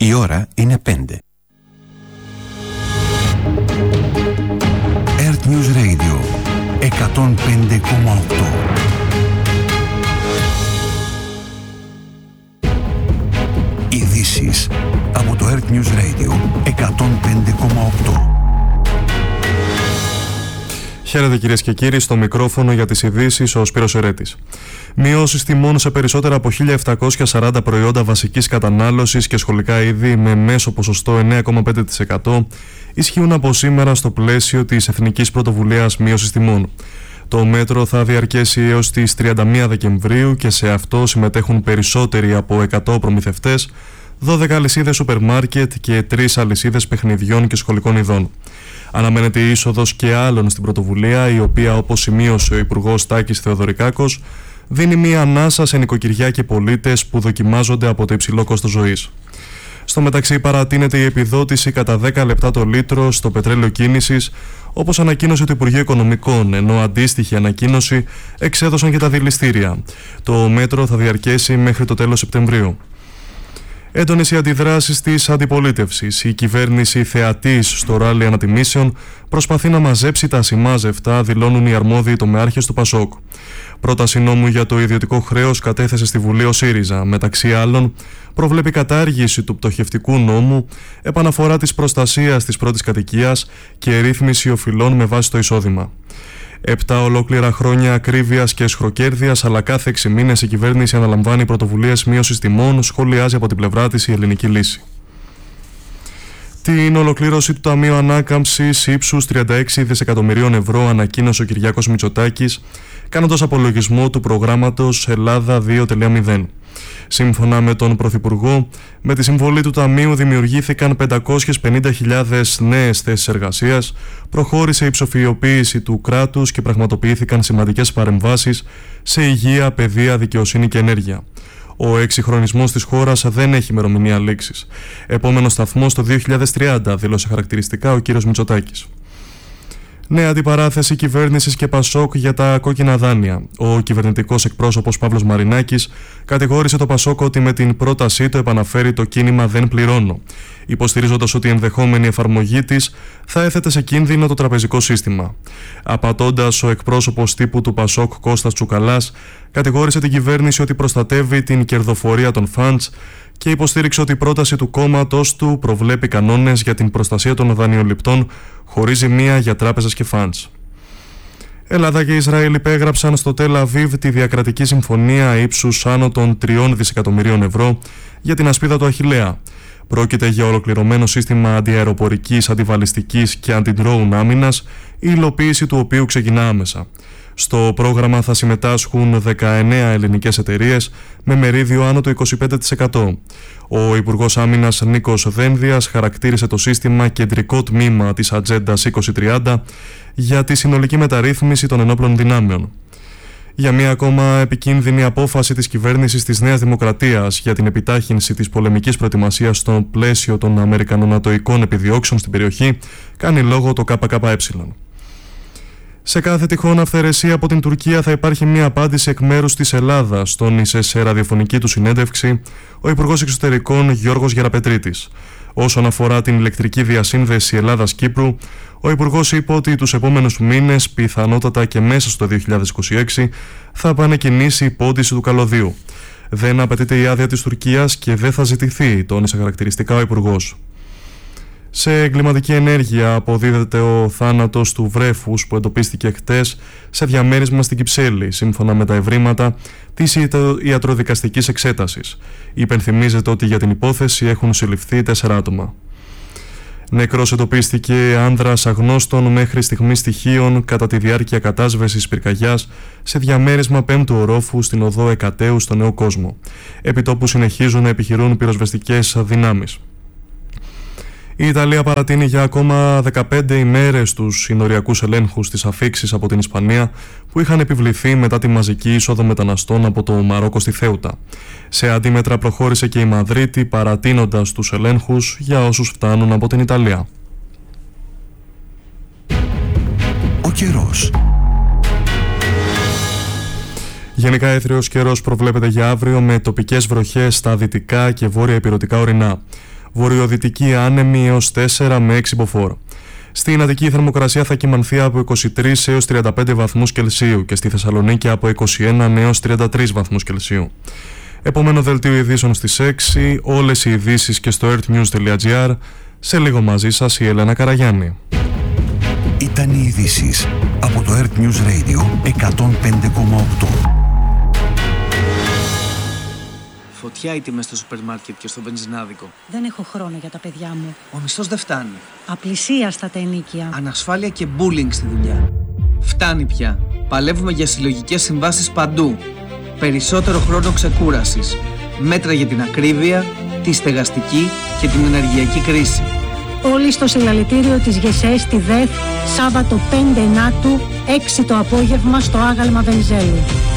Η ώρα είναι 5. Earth News Radio 105,8. Ειδήσεις από το Earth News Radio 105,8. Χαίρετε κυρίες και κύριοι, στο μικρόφωνο για τις ειδήσεις ο Σπύρος Ερέτης. Μειώσεις τιμών σε περισσότερα από 1.740 προϊόντα βασικής κατανάλωσης και σχολικά είδη με μέσο ποσοστό 9,5% ισχύουν από σήμερα στο πλαίσιο της Εθνικής Πρωτοβουλίας Μείωσης Τιμών. Το μέτρο θα διαρκέσει έως τις 31 Δεκεμβρίου και σε αυτό συμμετέχουν περισσότεροι από 100 προμηθευτές, 12 αλυσίδες σούπερ μάρκετ και 3 αλυσίδες παιχνιδιών και σχολικών ειδών. Αναμένεται η είσοδος και άλλων στην πρωτοβουλία, η οποία, όπως σημείωσε ο Υπουργός Τάκης Θεοδωρικάκος, δίνει μία ανάσα σε νοικοκυριά και πολίτες που δοκιμάζονται από το υψηλό κόστος ζωής. Στο μεταξύ, παρατείνεται η επιδότηση κατά 10 λεπτά το λίτρο στο πετρέλαιο κίνησης, όπως ανακοίνωσε το Υπουργείο Οικονομικών, ενώ αντίστοιχη ανακοίνωση εξέδωσαν και τα δηληστήρια. Το μέτρο θα διαρκέσει μέχρι το τέλος Σεπτεμβρίου. Έντονες οι αντιδράσεις της αντιπολίτευσης. Η κυβέρνηση θεατής στο ράλι ανατιμήσεων προσπαθεί να μαζέψει τα ασημάζευτα, δηλώνουν οι αρμόδιοι τομεάρχες του ΠΑΣΟΚ. Πρόταση νόμου για το ιδιωτικό χρέος κατέθεσε στη Βουλή ο ΣΥΡΙΖΑ. Μεταξύ άλλων, προβλέπει κατάργηση του πτωχευτικού νόμου, επαναφορά της προστασίας της πρώτης κατοικίας και ρύθμιση οφειλών με βάση το εισόδημα. 7 ολόκληρα χρόνια ακρίβειας και σχροκέρδειας, αλλά κάθε 6 μήνες η κυβέρνηση αναλαμβάνει πρωτοβουλίες μείωσης τιμών, σχολιάζει από την πλευρά της η Ελληνική Λύση. Την ολοκλήρωση του Ταμείου Ανάκαμψης ύψους 36 δισεκατομμυρίων ευρώ ανακοίνωσε ο Κυριάκος Μητσοτάκης, κάνοντας απολογισμό του προγράμματος Ελλάδα 2.0. Σύμφωνα με τον Πρωθυπουργό, με τη συμβολή του Ταμείου δημιουργήθηκαν 550.000 νέες θέσεις εργασίας, προχώρησε η ψηφιοποίηση του κράτους και πραγματοποιήθηκαν σημαντικές παρεμβάσεις σε υγεία, παιδεία, δικαιοσύνη και ενέργεια. Ο εξυγχρονισμός της χώρας δεν έχει ημερομηνία λήξης. Επόμενος σταθμός το 2030, δήλωσε χαρακτηριστικά ο κύριος Μητσοτάκης. Νέα αντιπαράθεση κυβέρνησης και ΠΑΣΟΚ για τα κόκκινα δάνεια. Ο κυβερνητικός εκπρόσωπος Παύλος Μαρινάκης κατηγόρησε το ΠΑΣΟΚ ότι με την πρότασή του επαναφέρει το κίνημα «Δεν πληρώνω», υποστηρίζοντας ότι η ενδεχόμενη εφαρμογή της θα έθετε σε κίνδυνο το τραπεζικό σύστημα. Απατώντας, ο εκπρόσωπος τύπου του ΠΑΣΟΚ Κώστας Τσουκαλάς κατηγόρησε την κυβέρνηση ότι προστατεύει την κερδοφορία των φαντς και υποστήριξε ότι η πρόταση του κόμματος του προβλέπει κανόνες για την προστασία των δανειοληπτών χωρίς ζημία για τράπεζες και φαντς. Ελλάδα και Ισραήλ υπέγραψαν στο Τελ Αβίβ τη διακρατική συμφωνία ύψους άνω των 3 δισεκατομμυρίων ευρώ για την ασπίδα του Αχιλλέα. Πρόκειται για ολοκληρωμένο σύστημα αντιαεροπορικής, αντιβαλιστικής και αντιντρόουν άμυνας, η υλοποίηση του οποίου ξεκινά άμεσα. Στο πρόγραμμα θα συμμετάσχουν 19 ελληνικές εταιρείες με μερίδιο άνω το 25%. Ο Υπουργός Άμυνας Νίκος Δένδιας χαρακτήρισε το σύστημα κεντρικό τμήμα της Ατζέντας 2030 για τη συνολική μεταρρύθμιση των ενόπλων δυνάμεων. Για μία ακόμα επικίνδυνη απόφαση της κυβέρνησης της Νέας Δημοκρατίας για την επιτάχυνση της πολεμικής προετοιμασίας στο πλαίσιο των αμερικανονατοικών επιδιώξεων στην περιοχή κάνει λόγο το ΚΚΕ. Σε κάθε τυχόν αυθαιρεσία από την Τουρκία θα υπάρχει μια απάντηση εκ μέρους της Ελλάδας, τόνισε σε ραδιοφωνική του συνέντευξη ο Υπουργός Εξωτερικών Γιώργος Γεραπετρίτης. Όσον αφορά την ηλεκτρική διασύνδεση Ελλάδας-Κύπρου, ο Υπουργός είπε ότι τους επόμενους μήνες, πιθανότατα και μέσα στο 2026, θα επανεκκινήσει η πόντιση του καλωδίου. Δεν απαιτείται η άδεια της Τουρκίας και δεν θα ζητηθεί, τόνισε χαρακτηριστικά ο Υπουργός. Σε εγκληματική ενέργεια αποδίδεται ο θάνατος του βρέφους που εντοπίστηκε χτες σε διαμέρισμα στην Κυψέλη, σύμφωνα με τα ευρήματα της ιατροδικαστικής εξέτασης. Υπενθυμίζεται ότι για την υπόθεση έχουν συλληφθεί 4 άτομα. Νεκρός εντοπίστηκε άνδρας αγνώστων μέχρι στιγμής στοιχείων κατά τη διάρκεια κατάσβεσης πυρκαγιάς σε διαμέρισμα 5ου ορόφου στην οδό Εκατέου στο Νέο Κόσμο. Επιτόπου συνεχίζουν να επιχειρούν πυροσβεστικές δυνάμεις. Η Ιταλία παρατείνει για ακόμα 15 ημέρες τους συνοριακούς ελέγχους στις αφίξεις από την Ισπανία που είχαν επιβληθεί μετά τη μαζική είσοδο μεταναστών από το Μαρόκο στη Θέουτα. Σε αντίμετρα προχώρησε και η Μαδρίτη παρατείνοντας τους ελέγχους για όσους φτάνουν από την Ιταλία. Ο καιρός. Γενικά έθριος καιρός προβλέπεται για αύριο με τοπικές βροχές στα δυτικά και βόρεια ηπειρωτικά ορεινά. Βορειοδυτική άνεμη έως 4 με 6 μποφόρ. Στην Αττική η θερμοκρασία θα κυμανθεί από 23 έως 35 βαθμούς Κελσίου και στη Θεσσαλονίκη από 21 έως 33 βαθμούς Κελσίου. Επομένο δελτίο ειδήσεων στις 6, όλες οι ειδήσεις και στο earthnews.gr. Σε λίγο μαζί σας η Έλενα Καραγιάννη. Ήταν οι ειδήσεις από το Earth News Radio 105,8. Φωτιά οι τιμές στο σούπερ μάρκετ και στο βενζινάδικο. Δεν έχω χρόνο για τα παιδιά μου. Ο μισθός δεν φτάνει. Απλησίαστα τα ενοίκια. Ανασφάλεια και bullying στη δουλειά. Φτάνει πια. Παλεύουμε για συλλογικές συμβάσεις παντού. Περισσότερο χρόνο ξεκούρασης. Μέτρα για την ακρίβεια, τη στεγαστική και την ενεργειακή κρίση. Όλοι στο συλλαλητήριο της ΓΕΣΕ στη ΔΕΘ, Σάββατο 5 Ενάτου, 6 το απόγευμα στο άγαλμα Βενιζέλου.